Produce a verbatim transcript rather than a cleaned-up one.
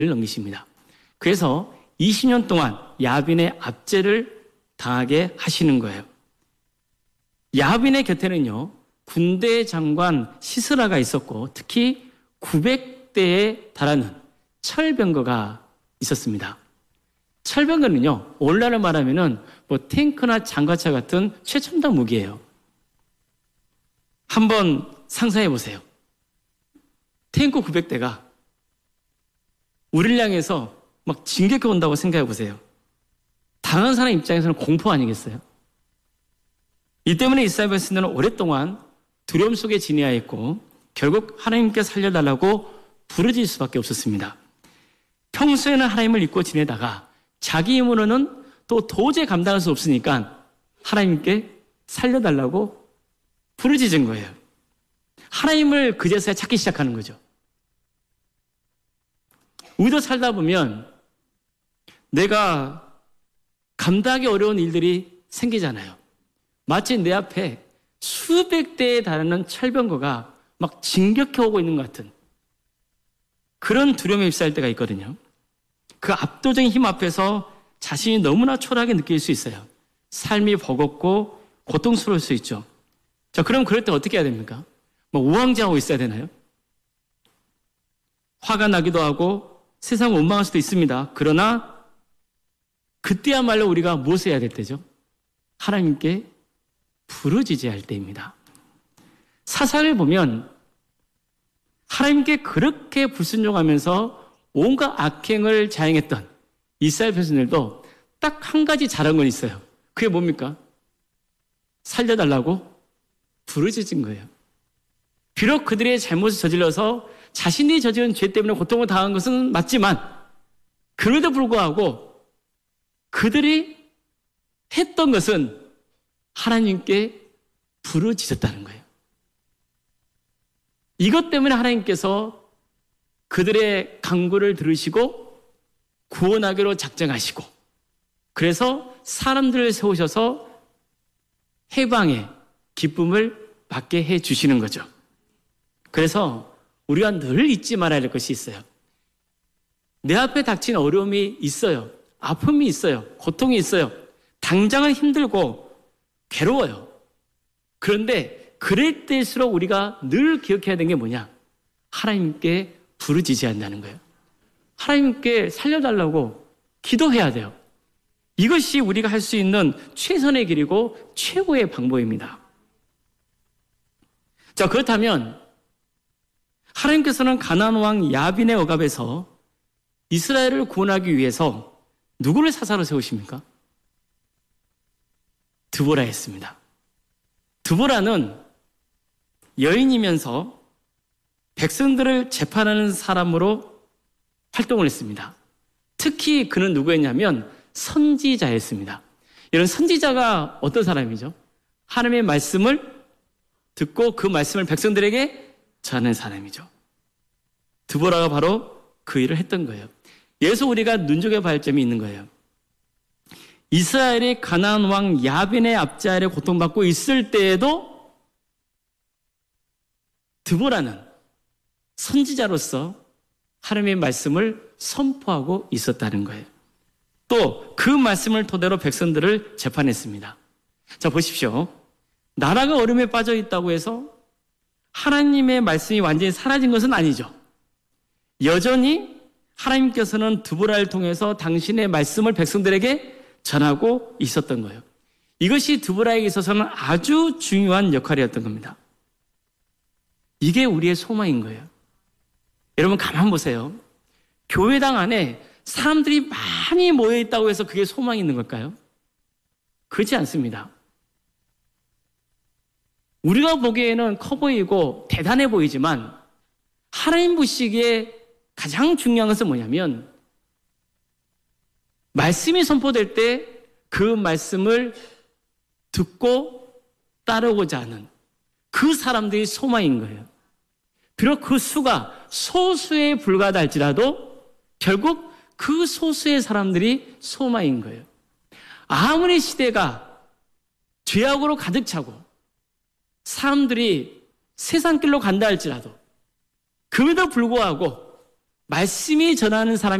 넘기십니다. 그래서 이십 년 동안 야빈의 압제를 당하게 하시는 거예요. 야빈의 곁에는요, 군대 장관 시스라가 있었고, 특히 구백 대에 달하는 철병거가 있었습니다. 철병거는요, 오늘날로 말하면은 뭐 탱크나 장갑차 같은 최첨단 무기예요. 한번 상상해 보세요. 탱크 구백 대가 우리를 향해서 막 진격해 온다고 생각해 보세요. 당한 사람 입장에서는 공포 아니겠어요? 이 때문에 이스라엘 백성들은 오랫동안 두려움 속에 지내야했고 결국 하나님께 살려달라고 부르짖을 수밖에 없었습니다. 평소에는 하나님을 믿고 지내다가 자기 힘으로는 또 도저히 감당할 수 없으니까 하나님께 살려달라고 부르짖은 거예요. 하나님을 그제서야 찾기 시작하는 거죠. 우리도 살다 보면 내가 감당하기 어려운 일들이 생기잖아요. 마치 내 앞에 수백 대에 달하는 철병거가 막 진격해 오고 있는 것 같은 그런 두려움에 휩싸일 때가 있거든요. 그 압도적인 힘 앞에서 자신이 너무나 초라하게 느낄 수 있어요. 삶이 버겁고 고통스러울 수 있죠. 자, 그럼 그럴 때 어떻게 해야 됩니까? 뭐 우왕좌왕하고 있어야 되나요? 화가 나기도 하고 세상을 원망할 수도 있습니다. 그러나 그때야말로 우리가 무엇을 해야 될 때죠? 하나님께 부르짖어야 할 때입니다. 사사를 보면 하나님께 그렇게 불순종하면서 온갖 악행을 자행했던 이스라엘 백성들도 딱 한 가지 잘한 건 있어요. 그게 뭡니까? 살려달라고 부르짖은 거예요. 비록 그들의 잘못을 저질러서 자신이 저지른 죄 때문에 고통을 당한 것은 맞지만 그럼에도 불구하고 그들이 했던 것은 하나님께 부르짖었다는 거예요. 이것 때문에 하나님께서 그들의 간구를 들으시고 구원하기로 작정하시고 그래서 사람들을 세우셔서 해방의 기쁨을 받게 해 주시는 거죠. 그래서 우리가 늘 잊지 말아야 할 것이 있어요. 내 앞에 닥친 어려움이 있어요. 아픔이 있어요. 고통이 있어요. 당장은 힘들고 괴로워요. 그런데 그럴 때일수록 우리가 늘 기억해야 되는 게 뭐냐? 하나님께 부르짖어야 한다는 거예요. 하나님께 살려달라고 기도해야 돼요. 이것이 우리가 할 수 있는 최선의 길이고 최고의 방법입니다. 자, 그렇다면 하나님께서는 가나안 왕 야빈의 억압에서 이스라엘을 구원하기 위해서 누구를 사사로 세우십니까? 드보라였습니다. 드보라는 여인이면서 백성들을 재판하는 사람으로 활동을 했습니다. 특히 그는 누구였냐면 선지자였습니다. 이런 선지자가 어떤 사람이죠? 하나님의 말씀을 듣고 그 말씀을 백성들에게 전하는 사람이죠. 드보라가 바로 그 일을 했던 거예요. 여기서 우리가 눈여겨봐야 점이 있는 거예요. 이스라엘이 가나안 왕 야빈의 압제 아래 고통받고 있을 때에도 드보라는 선지자로서 하나님의 말씀을 선포하고 있었다는 거예요. 또 그 말씀을 토대로 백성들을 재판했습니다. 자, 보십시오. 나라가 어려움에 빠져 있다고 해서 하나님의 말씀이 완전히 사라진 것은 아니죠. 여전히 하나님께서는 드보라를 통해서 당신의 말씀을 백성들에게 전하고 있었던 거예요. 이것이 드보라에게 있어서는 아주 중요한 역할이었던 겁니다. 이게 우리의 소망인 거예요. 여러분 가만 보세요. 교회당 안에 사람들이 많이 모여 있다고 해서 그게 소망이 있는 걸까요? 그렇지 않습니다. 우리가 보기에는 커 보이고 대단해 보이지만 하나님 보시기에 가장 중요한 것은 뭐냐면 말씀이 선포될 때 그 말씀을 듣고 따르고자 하는 그 사람들이 소망인 거예요. 비록 그 수가 소수에 불과하다 할지라도 결국 그 소수의 사람들이 소망인 거예요. 아무리 시대가 죄악으로 가득 차고 사람들이 세상 길로 간다 할지라도 그럼에도 불구하고 말씀이 전하는 사람이